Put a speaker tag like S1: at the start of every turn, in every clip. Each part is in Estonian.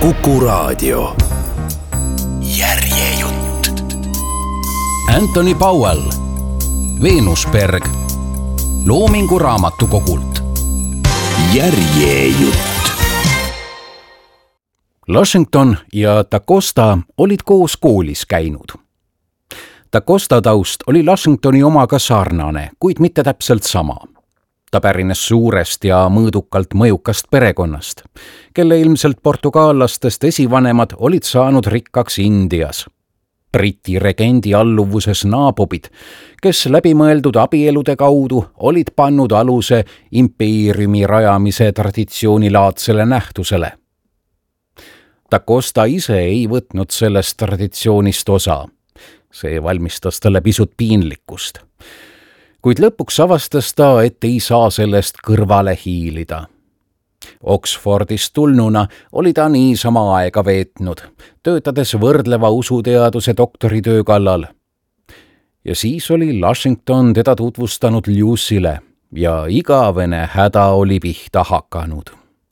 S1: Kuku Raadio. Järjejutt.
S2: Anthony Powell, Veenusberg, Loomingu Raamatukogult.
S1: Järjejutt.
S2: Lushington ja DaCosta olid koos koolis käinud. DaCosta taust oli Lushingtoni omaga sarnane, kuid mitte täpselt sama. Ta pärines suurest ja mõõdukalt mõjukast perekonnast, kelle ilmselt portugaallastest esivanemad olid saanud rikkaks Indias. Briti regendi alluvuses naabobid, kes läbimõeldud abielude kaudu olid pannud aluse impeeriumi rajamise traditsioonilaadsele nähtusele. DaCosta ise ei võtnud sellest traditsioonist osa. See valmistas talle pisut piinlikkust. Kuid lõpuks avastas ta, et ei saa sellest kõrvale hiilida. Oxfordist tulnuna oli ta niisama aega veetnud, töötades võrdleva usuteaduse doktoritöö kallal. Ja siis oli Lushington teda tutvustanud Lucy'le ja igavene häda oli pihta hakanud.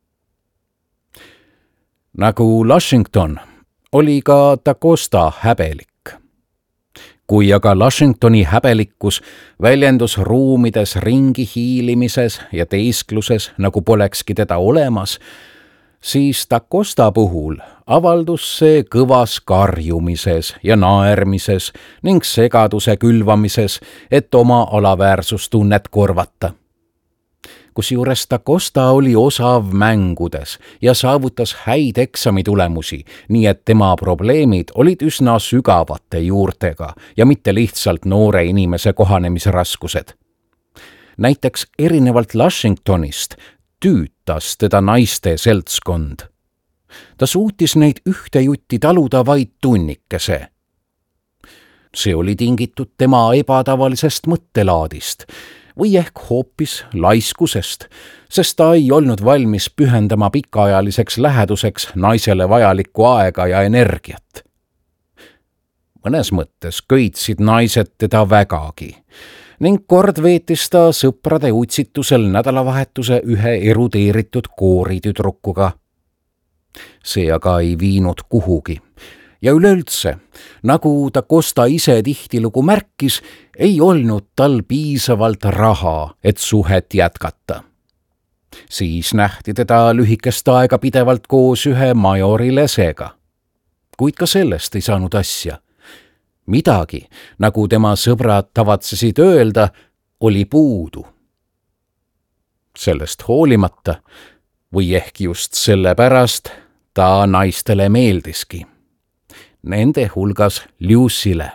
S2: Nagu Lushington oli ka DaCosta häbelik. Kui aga Lushingtoni häbelikkus väljendus ruumides ringi hiilimises ja teiskluses, nagu polekski teda olemas, siis DaCosta puhul avaldus see kõvas karjumises ja naermises ning segaduse külvamises, et oma alaväärsustunnet korvata. Kusjuures DaCosta oli osav mängudes ja saavutas häid eksamitulemusi, nii et tema probleemid olid üsna sügavate juurtega ja mitte lihtsalt noore inimese kohanemisraskused. Näiteks erinevalt Lushingtonist tüütas teda naiste seltskond. Ta suutis neid ühte jutti taluda vaid tunnikese. See oli tingitud tema ebatavalisest mõttelaadist, või ehk hoopis laiskusest, sest ta ei olnud valmis pühendama pikaajaliseks läheduseks naisele vajalikku aega ja energiat. Mõnes mõttes köitsid naised teda vägagi ning kord veetis ta sõprade utsitusel nädalavahetuse ühe erudeeritud kooritüdrukuga. See aga ei viinud kuhugi. Ja üleüldse, nagu DaCosta ise tihtilugu märkis, ei olnud tal piisavalt raha, et suhet jätkata. Siis nähti teda lühikest aega pidevalt koos ühe majori lesega. Kuid ka sellest ei saanud asja. Midagi, nagu tema sõbrad tavatsesid öelda, oli puudu. Sellest hoolimata, või ehk just sellepärast, ta naistele meeldiski. Nende hulgas Lucy'le.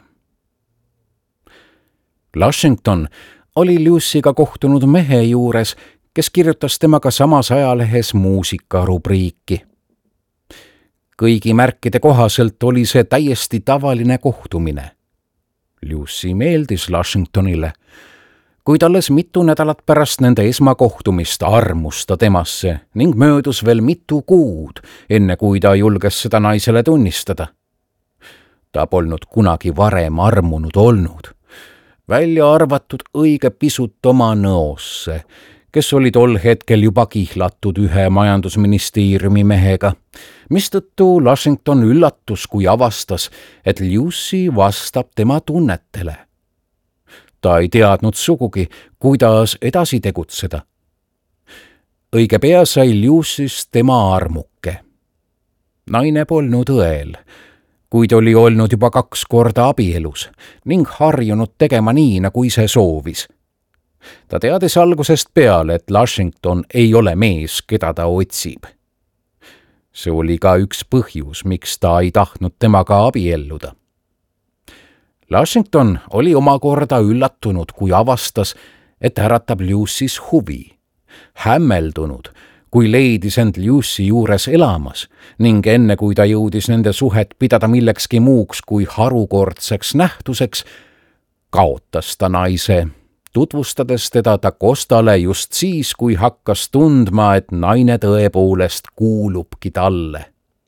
S2: Lushington oli Lucy'ga kohtunud mehe juures, kes kirjutas temaga samas ajalehes muusikarubriiki. Kõigi märkide kohaselt oli see täiesti tavaline kohtumine. Lucy meeldis Lushingtonile, kuid alles mitu nädalat pärast nende esmakohtumist armus ta temasse ning möödus veel mitu kuud, enne kui ta julges seda naisele tunnistada. Ta polnud kunagi varem armunud olnud, välja arvatud õige pisut oma nõosse, kes oli tol hetkel juba kihlatud ühe majandusministeeriumi mehega, mistõttu Lushington üllatus, kui avastas, et Lucy vastab tema tunnetele. Ta ei teadnud sugugi, kuidas edasi tegutseda. Õige pea sai Lucy'st tema armuke. Naine polnud õel, kuid oli olnud juba 2 korda abielus ning harjunud tegema nii, nagu ise soovis. Ta teadis algusest peale, et Lushington ei ole mees, keda ta otsib. See oli ka üks põhjus, miks ta ei tahtnud temaga abielluda. Lushington oli omakorda üllatunud, kui avastas, et äratab Lucy's huvi. Hämmeldunud, kui leidis end Lucy juures elamas ning enne kui ta jõudis nende suhet pidada millekski muuks kui harukordseks nähtuseks, kaotas ta naise, tutvustades teda DaCostale just siis, kui hakkas tundma, et naine tõepoolest kuulubki talle.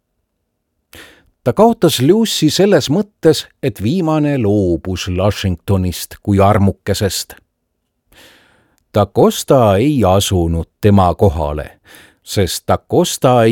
S2: Ta kaotas Lucy selles mõttes, et viimane loobus Lushingtonist kui armukesest. DaCosta ei asunud tema kohale, sest DaCosta